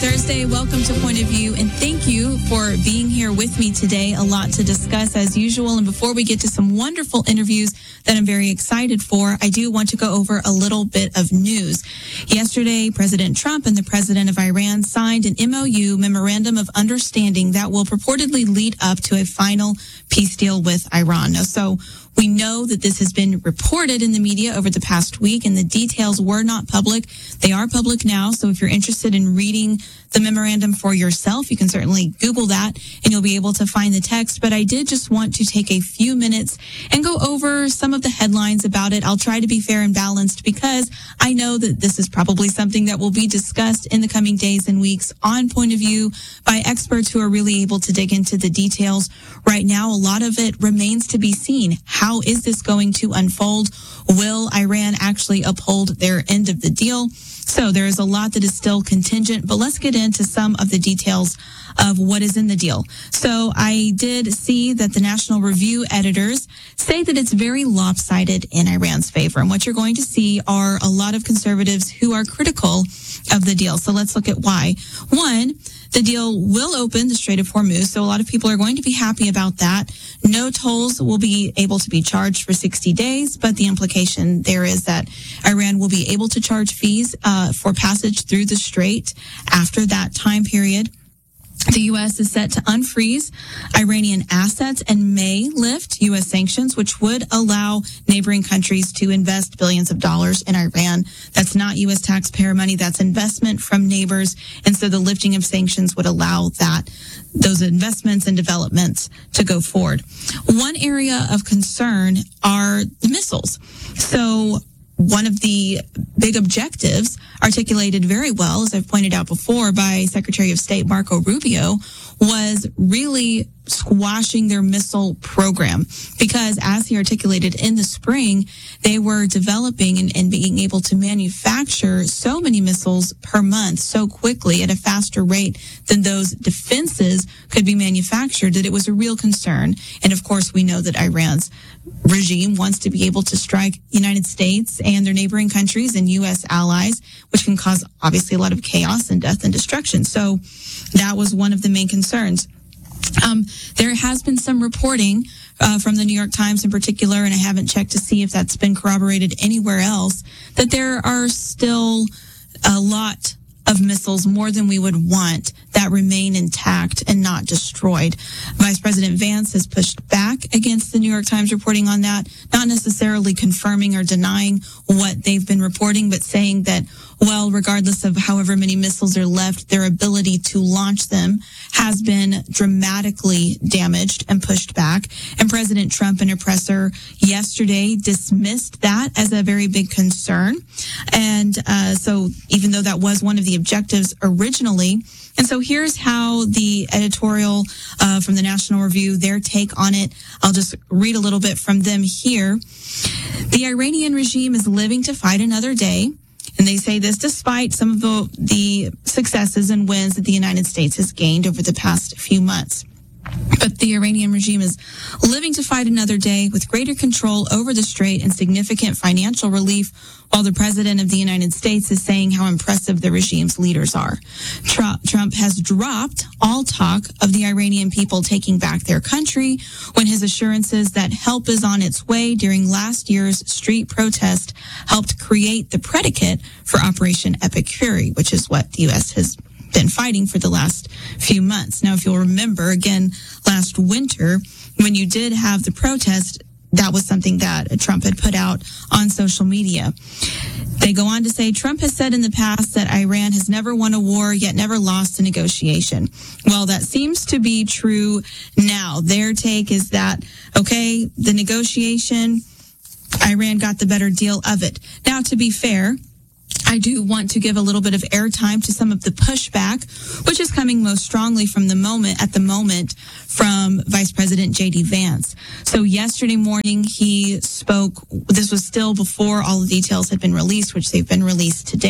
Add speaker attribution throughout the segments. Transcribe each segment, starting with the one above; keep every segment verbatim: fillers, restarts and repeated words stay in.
Speaker 1: Thursday. Welcome to Point of View, and thank you for being here with me today. A lot to discuss as usual. And before we get to some wonderful interviews that I'm very excited for, I do want to go over a little bit of news. Yesterday, President Trump and the president of Iran signed an M O U, Memorandum of Understanding, that will purportedly lead up to a final peace deal with Iran. Now, so we know that this has been reported in the media over the past week, and the details were not public. They are public now, so if you're interested in reading the memorandum for yourself, you can certainly Google that, and you'll be able to find the text. But I did just want to take a few minutes and go over some of the headlines about it. I'll try to be fair and balanced because I know that this is probably something that will be discussed in the coming days and weeks on Point of View by experts who are really able to dig into the details. Right now, a lot of it remains to be seen. How is this going to unfold? Will Iran actually uphold their end of the deal? So there is a lot that is still contingent, but let's get into some of the details of what is in the deal. So I did see that the National Review editors say that it's very lopsided in Iran's favor. And what you're going to see are a lot of conservatives who are critical of the deal. So let's look at why. One, the deal will open the Strait of Hormuz, so a lot of people are going to be happy about that. No tolls will be able to be charged for sixty days, but the implication there is that Iran will be able to charge fees uh, for passage through the strait after that time period. The U S is set to unfreeze Iranian assets and may lift U S sanctions, which would allow neighboring countries to invest billions of dollars in Iran. That's not U S taxpayer money. That's investment from neighbors. And so the lifting of sanctions would allow that, those investments and developments to go forward. One area of concern are the missiles. So one of the big objectives articulated very well, as I've pointed out before, by Secretary of State Marco Rubio, was really squashing their missile program, because as he articulated in the spring, they were developing and, and being able to manufacture so many missiles per month so quickly at a faster rate than those defenses could be manufactured, that it was a real concern. And of course, we know that Iran's regime wants to be able to strike the United States and their neighboring countries and U S allies, which can cause obviously a lot of chaos and death and destruction. So that was one of the main concerns. Um, there has been some reporting uh, from the New York Times in particular, and I haven't checked to see if that's been corroborated anywhere else, that there are still a lot of missiles, more than we would want, that remain intact and not destroyed. Vice President Vance has pushed back against the New York Times reporting on that, not necessarily confirming or denying what they've been reporting, but saying that, well, regardless of however many missiles are left, their ability to launch them has been dramatically damaged and pushed back. And President Trump, in a presser yesterday, dismissed that as a very big concern. And uh, so even though that was one of the objectives originally, and so here's how the editorial uh, from the National Review, their take on it, I'll just read a little bit from them here. The Iranian regime is living to fight another day. And they say this despite some of the, the successes and wins that the United States has gained over the past few months. But the Iranian regime is living to fight another day with greater control over the strait and significant financial relief, while the president of the United States is saying how impressive the regime's leaders are. Trump, Trump has dropped all talk of the Iranian people taking back their country when his assurances that help is on its way during last year's street protest helped create the predicate for Operation Epic Fury, which is what the U S has been fighting for the last few months. Now, if you'll remember, again, last winter, when you did have the protest, that was something that Trump had put out on social media. They go on to say, Trump has said in the past that Iran has never won a war, yet never lost a negotiation. Well, that seems to be true now. Their take is that, okay, the negotiation, Iran got the better deal of it. Now, to be fair, I do want to give a little bit of airtime to some of the pushback, which is coming most strongly from the moment, at the moment, from Vice President J D Vance. So yesterday morning, he spoke, this was still before all the details had been released, which they've been released today.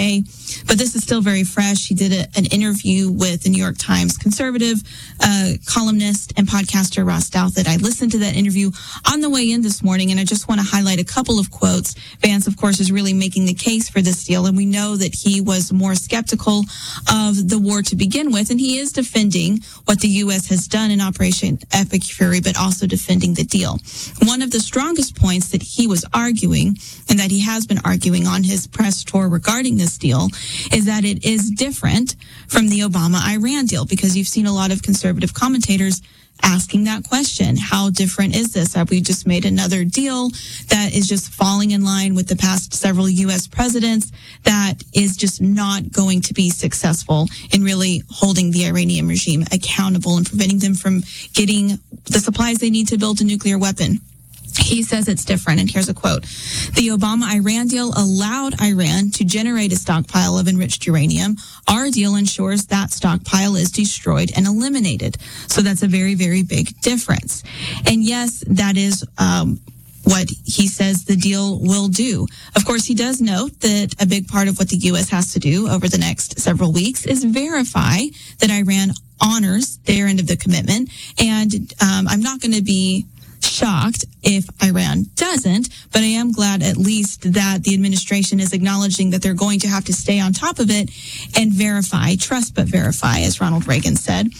Speaker 1: but this is still very fresh. He did a, an interview with the New York Times conservative uh, columnist and podcaster Ross Douthat. I listened to that interview on the way in this morning, and I just want to highlight a couple of quotes. Vance, of course, is really making the case for this deal, and we know that he was more skeptical of the war to begin with, and he is defending what the U S has done in Operation Epic Fury, but also defending the deal. One of the strongest points that he was arguing, and that he has been arguing on his press tour regarding this deal, is that it is different from the Obama-Iran deal, because you've seen a lot of conservative commentators asking that question. How different is this? Have we just made another deal that is just falling in line with the past several U S presidents that is just not going to be successful in really holding the Iranian regime accountable and preventing them from getting the supplies they need to build a nuclear weapon? He says it's different, and here's a quote. The Obama-Iran deal allowed Iran to generate a stockpile of enriched uranium. Our deal ensures that stockpile is destroyed and eliminated. So that's a very, very big difference. And yes, that is um, what he says the deal will do. Of course, he does note that a big part of what the U S has to do over the next several weeks is verify that Iran honors their end of the commitment. And um, I'm not going to be shocked if Iran doesn't, but I am glad at least that the administration is acknowledging that they're going to have to stay on top of it and verify, trust but verify, as Ronald Reagan said.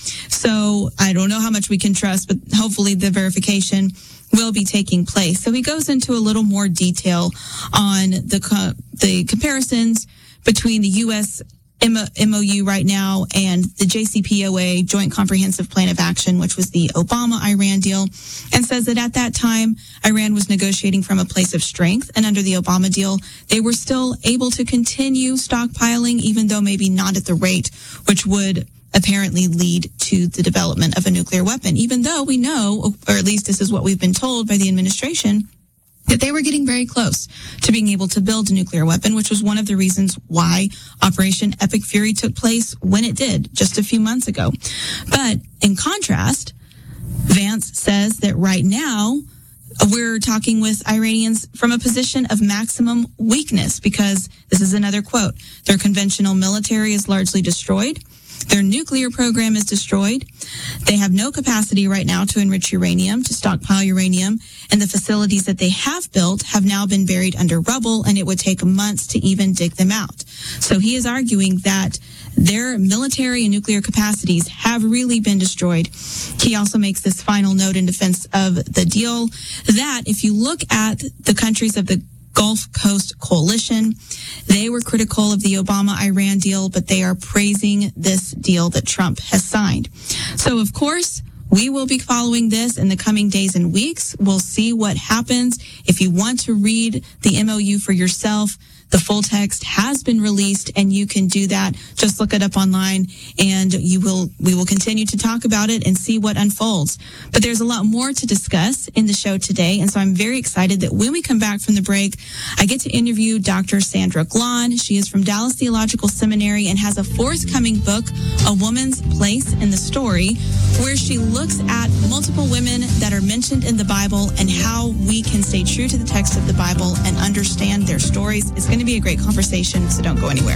Speaker 1: So I don't know how much we can trust, but hopefully the verification will be taking place. So he goes into a little more detail on the co- the comparisons between the U S M O U right now and the J C P O A, Joint Comprehensive Plan of Action, which was the Obama-Iran deal, and says that at that time, Iran was negotiating from a place of strength, and under the Obama deal, they were still able to continue stockpiling, even though maybe not at the rate which would apparently lead to the development of a nuclear weapon, even though we know, or at least this is what we've been told by the administration, that they were getting very close to being able to build a nuclear weapon, which was one of the reasons why Operation Epic Fury took place when it did just a few months ago. But in contrast, Vance says that right now we're talking with Iranians from a position of maximum weakness, because this is another quote, their conventional military is largely destroyed. Their nuclear program is destroyed. They have no capacity right now to enrich uranium, to stockpile uranium, and the facilities that they have built have now been buried under rubble, and it would take months to even dig them out. So he is arguing that their military and nuclear capacities have really been destroyed. He also makes this final note in defense of the deal that if you look at the countries of the Gulf Coast Coalition, they were critical of the Obama-Iran deal, but they are praising this deal that Trump has signed. So, of course, we will be following this in the coming days and weeks. We'll see what happens. If you want to read the M O U for yourself, the full text has been released, and you can do that. Just look it up online, and you will we will continue to talk about it and see what unfolds. But there's a lot more to discuss in the show today, and so I'm very excited that when we come back from the break, I get to interview Doctor Sandra Glahn. She is from Dallas Theological Seminary and has a forthcoming book, A Woman's Place in the Story, where she looks at multiple women that are mentioned in the Bible and how we can stay true to the text of the Bible and understand their stories. It's going to be a great conversation, so don't go anywhere.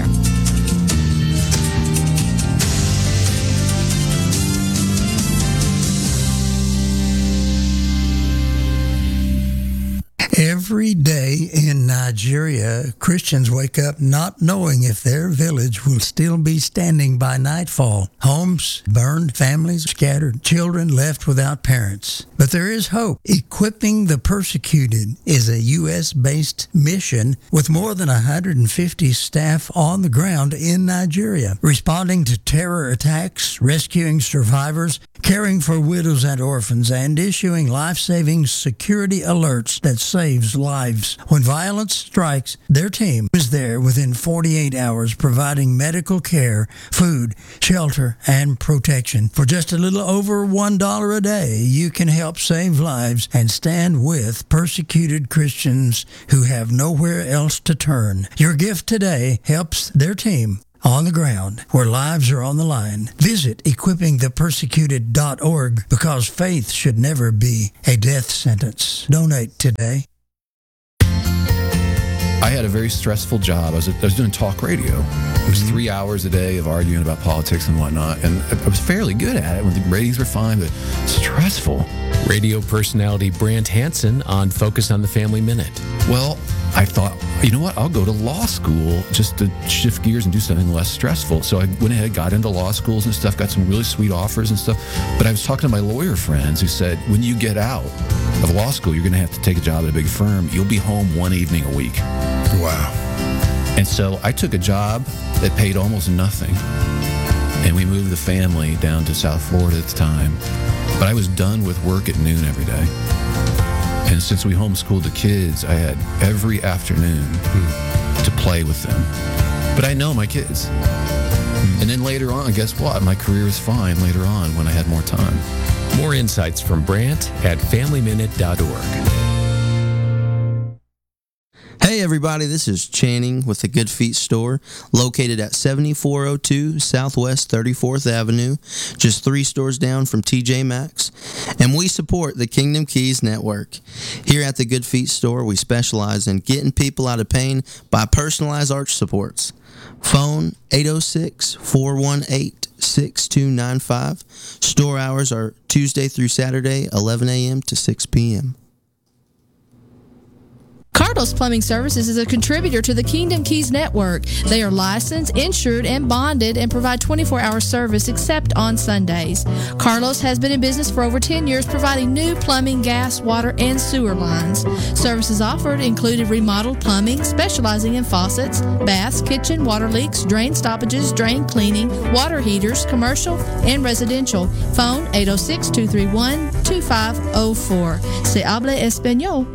Speaker 2: Every day in Nigeria, Christians wake up not knowing if their village will still be standing by nightfall. Homes burned, families scattered, children left without parents. But there is hope. Equipping the Persecuted is a U S-based mission with more than one hundred fifty staff on the ground in Nigeria, responding to terror attacks, rescuing survivors, caring for widows and orphans, and issuing life-saving security alerts that saves lives. When violence strikes, their team is there within forty-eight hours, providing medical care, food, shelter, and protection. For just a little over one dollar a day, you can help save lives and stand with persecuted Christians who have nowhere else to turn. Your gift today helps their team on the ground where lives are on the line. Visit equipping the persecuted dot org, because faith should never be a death sentence. Donate today.
Speaker 3: I had a very stressful job. I was, I was doing talk radio. It was three hours a day of arguing about politics and whatnot. And I was fairly good at it when the ratings were fine, but stressful.
Speaker 4: Radio personality Brant Hansen on Focus on the Family Minute.
Speaker 3: Well, I thought, you know what? I'll go to law school just to shift gears and do something less stressful. So I went ahead, got into law schools and stuff, got some really sweet offers and stuff. But I was talking to my lawyer friends who said, when you get out of law school, you're going to have to take a job at a big firm. You'll be home one evening a week.
Speaker 5: Wow.
Speaker 3: And so I took a job that paid almost nothing. And we moved the family down to South Florida at the time. But I was done with work at noon every day. And since we homeschooled the kids, I had every afternoon hmm. to play with them. But I know my kids. Hmm. And then later on, guess what? My career was fine later on when I had more time.
Speaker 4: More insights from Brant at family minute dot org.
Speaker 6: Hey everybody, this is Channing with the Good Feet store, located at seventy-four oh two Southwest thirty-fourth Avenue, just three stores down from T J Maxx, and we support the Kingdom Keys Network. Here at the Good Feet store, we specialize in getting people out of pain by personalized arch supports. Phone eight oh six, four one eight, six two nine five. Store hours are Tuesday through Saturday, eleven a.m. to six p.m.
Speaker 7: Cardos Plumbing Services is a contributor to the Kingdom Keys Network. They are licensed, insured, and bonded and provide twenty-four hour service except on Sundays. Carlos has been in business for over ten years, providing new plumbing, gas, water, and sewer lines. Services offered included remodeled plumbing, specializing in faucets, baths, kitchen, water leaks, drain stoppages, drain cleaning, water heaters, commercial, and residential. Phone eight oh six, two three one, two five oh four. Se habla español.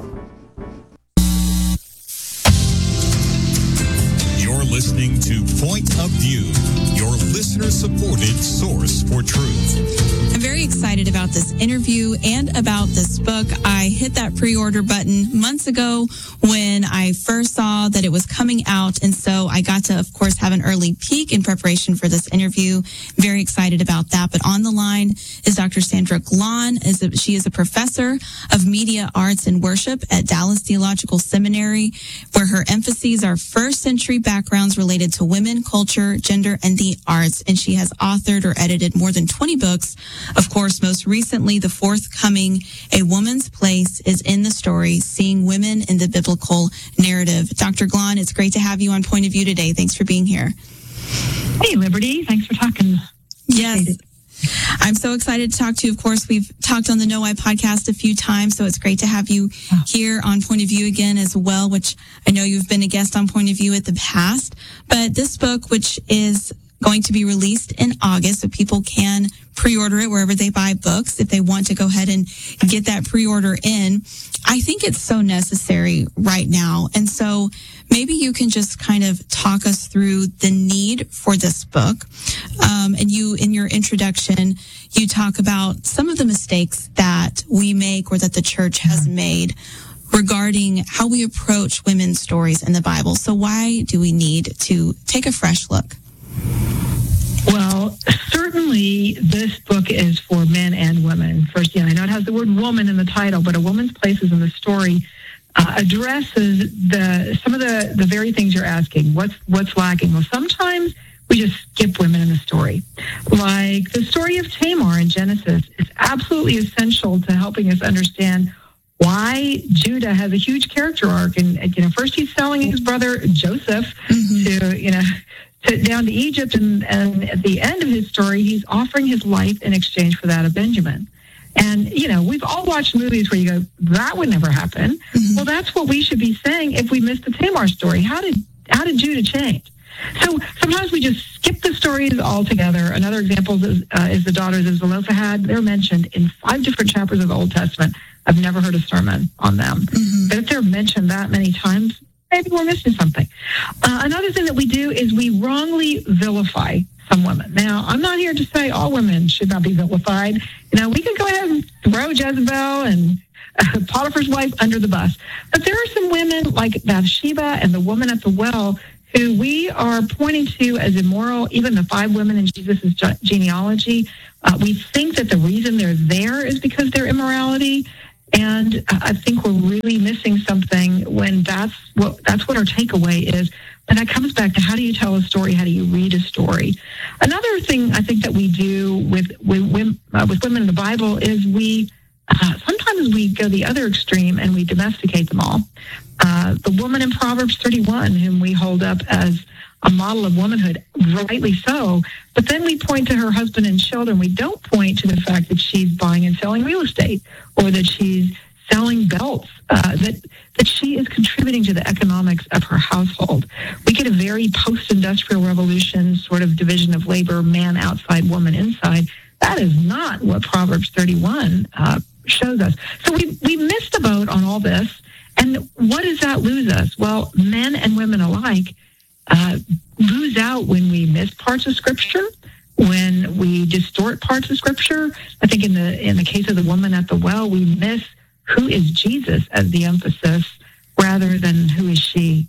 Speaker 8: Listening to Point of View, your listener-supported source for truth.
Speaker 1: I'm very excited about this interview and about this book. I hit that pre-order button months ago when I first saw that it was coming out, and so I got to, of course, have an early peek in preparation for this interview. Very excited about that. But on the line is Doctor Sandra Glahn. Is a, she is a professor of media arts and worship at Dallas Theological Seminary, where her emphases are first-century backgrounds related to women, culture, gender, and the arts. And she has authored or edited more than twenty books. Of course, most recently, the forthcoming A Woman's Place is in the Story, Seeing Women in the Biblical Narrative. Doctor Glahn, it's great to have you on Point of View today. Thanks for being here.
Speaker 9: Hey, Liberty. Thanks for talking.
Speaker 1: Yes. I'm so excited to talk to you. Of course, we've talked on the No I podcast a few times, so it's great to have you here on Point of View again as well, which I know you've been a guest on Point of View at the past. But this book, which is going to be released in August, so people can pre-order it wherever they buy books if they want to go ahead and get that pre-order in. I think it's so necessary right now. And so maybe you can just kind of talk us through the need for this book. Um, and you, in your introduction, you talk about some of the mistakes that we make or that the church has made regarding how we approach women's stories in the Bible. So why do we need to take a fresh look?
Speaker 9: Well, certainly this book is for men and women. First, yeah, I know it has the word woman in the title, but A Woman's Place is in the story uh, addresses the some of the, the very things you're asking. What's what's lacking? Well, sometimes we just skip women in the story. Like the story of Tamar in Genesis is absolutely essential to helping us understand why Judah has a huge character arc. And, you know, first he's selling his brother Joseph mm-hmm. to, you know, to, down to Egypt, and, and at the end of his story, he's offering his life in exchange for that of Benjamin. And, you know, we've all watched movies where you go, that would never happen. Mm-hmm. Well, that's what we should be saying if we missed the Tamar story. How did how did Judah change? So sometimes we just skip the stories altogether. Another example is, uh, is the daughters of Zelophehad. They're mentioned in five different chapters of the Old Testament. I've never heard a sermon on them. Mm-hmm. But if they're mentioned that many times, maybe we're missing something. Uh, another thing that we do is we wrongly vilify some women. Now, I'm not here to say all women should not be vilified. You know, we can go ahead and throw Jezebel and uh, Potiphar's wife under the bus. But there are some women like Bathsheba and the woman at the well who we are pointing to as immoral, even the five women in Jesus' genealogy. Uh, we think that the reason they're there is because of their immorality. And I think we're really missing something when that's what that's what our takeaway is. And that comes back to how do you tell a story? How do you read a story? Another thing I think that we do with with, uh, with women in the Bible is we uh, sometimes we go the other extreme and we domesticate them all. Uh, the woman in Proverbs thirty-one, whom we hold up as a model of womanhood, rightly so, but then we point to her husband and children. We don't point to the fact that she's buying and selling real estate or that she's selling belts, uh, that that she is contributing to the economics of her household. We get a very post-industrial revolution sort of division of labor, man outside, woman inside. That is not what Proverbs thirty-one uh, shows us. So we, we missed the boat on all this. And what does that lose us? Well, men and women alike uh, lose out when we miss parts of Scripture, when we distort parts of Scripture. I think in the in the case of the woman at the well, we miss who is Jesus as the emphasis rather than who is she.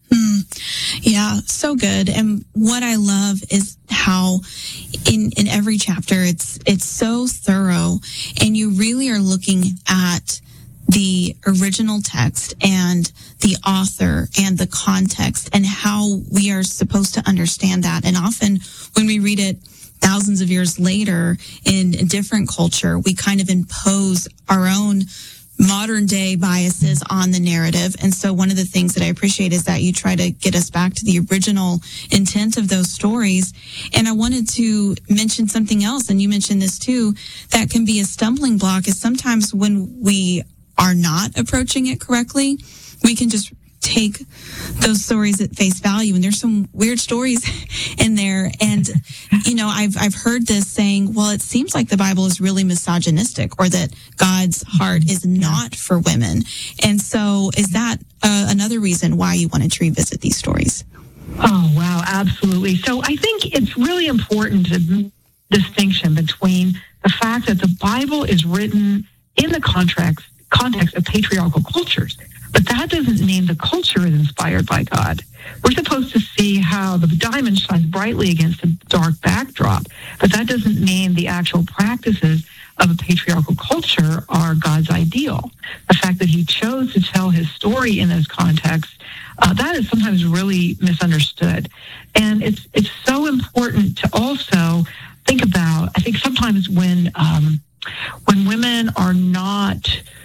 Speaker 1: Mm, yeah, so good. And what I love is how in in every chapter it's it's so thorough, and you really are looking at the original text and the author and the context and how we are supposed to understand that. And often when we read it thousands of years later in a different culture, we kind of impose our own modern day biases on the narrative. And so one of the things that I appreciate is that you try to get us back to the original intent of those stories. And I wanted to mention something else, and you mentioned this too, that can be a stumbling block is sometimes when we are not approaching it correctly, we can just take those stories at face value. And there's some weird stories in there. And, you know, I've, I've heard this saying, well, it seems like the Bible is really misogynistic, or that God's heart is not for women. And so is that uh, another reason why you wanted to revisit these stories?
Speaker 9: Oh, wow. Absolutely. So I think it's really important to distinction between the fact that the Bible is written in the context context of patriarchal cultures. But that doesn't mean the culture is inspired by God. We're supposed to see how the diamond shines brightly against a dark backdrop, but that doesn't mean the actual practices of a patriarchal culture are God's ideal. The fact that he chose to tell his story in those contexts, uh, that is sometimes really misunderstood. And it's it's so important to also think about, I think sometimes when um, when women are not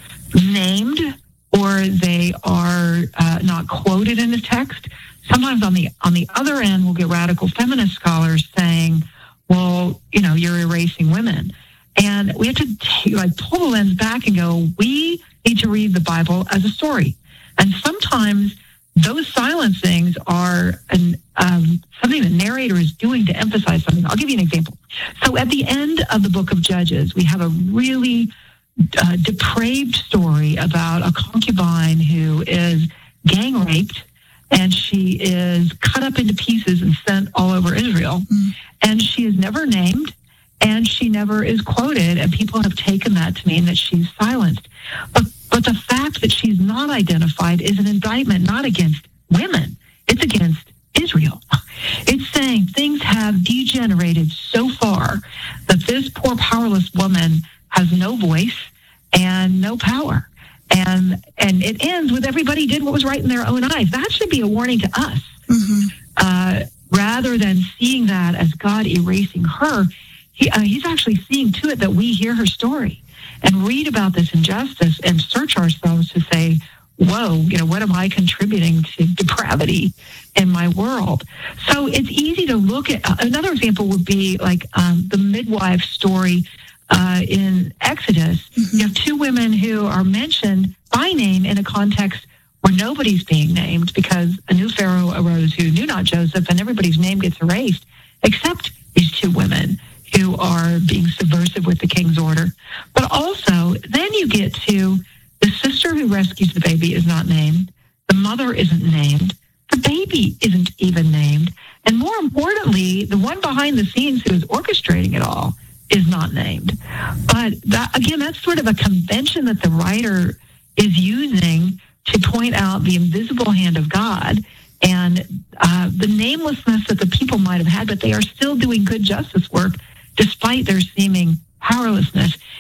Speaker 9: named or they are uh, not quoted in the text, sometimes on the on the other end, we'll get radical feminist scholars saying, well, you know, you're erasing women. And we have to take, like pull the lens back and go, we need to read the Bible as a story. And sometimes those silencings are an, um, something the narrator is doing to emphasize something. I'll give you an example. So at the end of the book of Judges, we have a really Uh, depraved story about a concubine who is gang raped, and she is cut up into pieces and sent all over Israel. Mm. And she is never named, and she never is quoted, and people have taken that to mean that she's silenced. But, but the fact that she's not identified is an indictment not against women, it's against Israel. It's saying things have degenerated so far that this poor powerless woman has no voice and no power. And and it ends with everybody did what was right in their own eyes. That should be a warning to us. Mm-hmm. Uh, rather than seeing that as God erasing her, he, uh, he's actually seeing to it that we hear her story and read about this injustice and search ourselves to say, whoa, you know, what am I contributing to depravity in my world? So it's easy to look at. Uh, another example would be like um, the midwife story Uh, in Exodus. Mm-hmm. You have two women who are mentioned by name in a context where nobody's being named because a new Pharaoh arose who knew not Joseph, and everybody's name gets erased except these two women who are being subversive with the king's order. But also, then you get to the sister who rescues the baby is not named. The mother isn't named. The baby isn't even named. And more importantly, the one behind the scenes who is orchestrating it all is not named. But that, again, that's sort of a convention that the writer is using to point out the invisible hand of God and uh, the namelessness that the people might have had, but they are still doing good justice work despite their seeming powerlessness.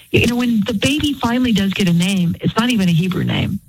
Speaker 9: you know, when the baby finally does get a name, it's not even a Hebrew name.